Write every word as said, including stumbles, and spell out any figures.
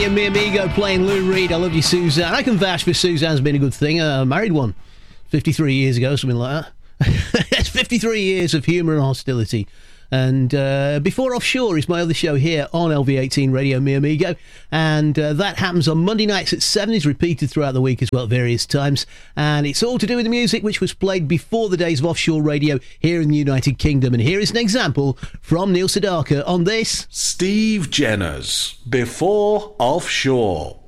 Radio Mi Amigo playing Lou Reed. I love you, Suzanne. I can vouch for Suzanne's been a good thing. I uh, married one fifty-three years ago, something like that. That's fifty-three years of humour and hostility. And uh, Before Offshore is my other show here on L V eighteen Radio Mi Amigo. And uh, that happens on Monday nights at seven. Is repeated throughout the week as well at various times. And it's all to do with the music which was played before the days of offshore radio here in the United Kingdom. And here is an example from Neil Sedaka on this. Steve Jenner's Before Offshore.